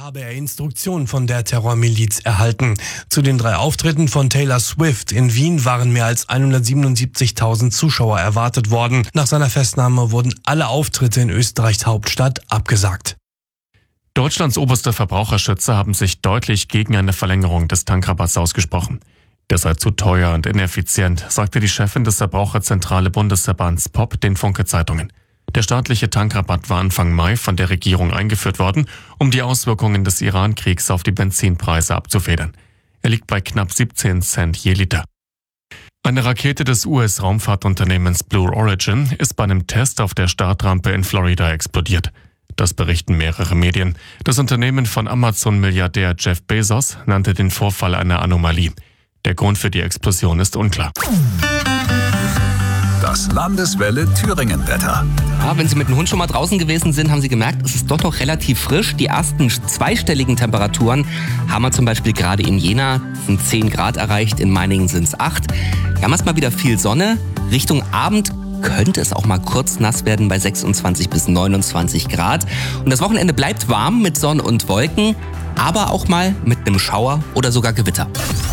habe er Instruktionen von der Terrormiliz erhalten. Zu den 3 Auftritten von Taylor Swift in Wien waren mehr als 177.000 Zuschauer erwartet worden. Nach seiner Festnahme wurden alle Auftritte in Österreichs Hauptstadt abgesagt. Deutschlands oberste Verbraucherschützer haben sich deutlich gegen eine Verlängerung des Tankrabatts ausgesprochen. Der sei zu teuer und ineffizient, sagte die Chefin des Verbraucherzentrale Bundesverbands POP den Funke-Zeitungen. Der staatliche Tankrabatt war Anfang Mai von der Regierung eingeführt worden, um die Auswirkungen des Iran-Kriegs auf die Benzinpreise abzufedern. Er liegt bei knapp 17 Cent je Liter. Eine Rakete des US-Raumfahrtunternehmens Blue Origin ist bei einem Test auf der Startrampe in Florida explodiert. Das berichten mehrere Medien. Das Unternehmen von Amazon-Milliardär Jeff Bezos nannte den Vorfall eine Anomalie. Der Grund für die Explosion ist unklar. Das Landeswelle Thüringen-Wetter. Ja, wenn Sie mit dem Hund schon mal draußen gewesen sind, haben Sie gemerkt, es ist doch noch relativ frisch. Die ersten zweistelligen Temperaturen haben wir zum Beispiel gerade in Jena, sind 10 Grad erreicht, in Meiningen sind es 8. Wir haben erstmal wieder viel Sonne. Richtung Abend könnte es auch mal kurz nass werden bei 26 bis 29 Grad. Und das Wochenende bleibt warm mit Sonne und Wolken, aber auch mal mit einem Schauer oder sogar Gewitter.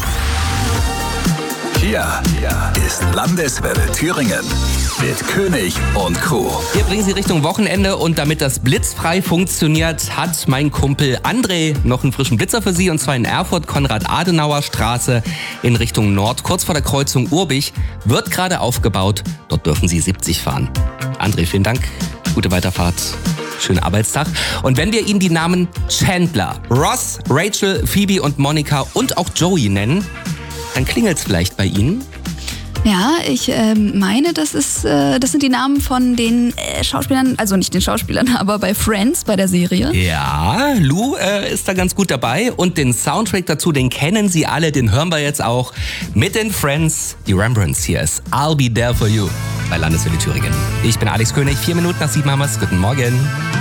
Hier ist Landeswelle Thüringen mit König und Co. Wir bringen Sie Richtung Wochenende und damit das blitzfrei funktioniert, hat mein Kumpel André noch einen frischen Blitzer für Sie, und zwar in Erfurt, Konrad-Adenauer-Straße in Richtung Nord, kurz vor der Kreuzung Urbich, wird gerade aufgebaut. Dort dürfen Sie 70 fahren. André, vielen Dank. Gute Weiterfahrt. Schönen Arbeitstag. Und wenn wir Ihnen die Namen Chandler, Ross, Rachel, Phoebe und Monica und auch Joey nennen, dann klingelt's vielleicht bei Ihnen. Ja, ich meine, das sind die Namen von den Schauspielern, also nicht den Schauspielern, aber bei Friends, bei der Serie. Ja, Lou ist da ganz gut dabei und den Soundtrack dazu, den kennen Sie alle, den hören wir jetzt auch mit den Friends. Die Rembrandts, hier ist I'll Be There For You bei Landeswelle Thüringen. Ich bin Alex König, 4 Minuten nach 7 haben wir's. Guten Morgen.